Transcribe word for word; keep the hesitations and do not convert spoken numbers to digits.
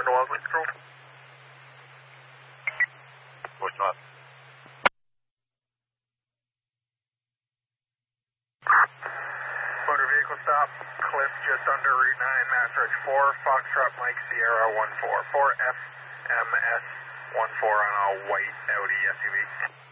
to Wellesley, control. What's not? Motor vehicle stop, cliff just under Route nine, Mass Ridge four, Foxtrot Mike Sierra one four, four F M S one four on a white Audi S U V.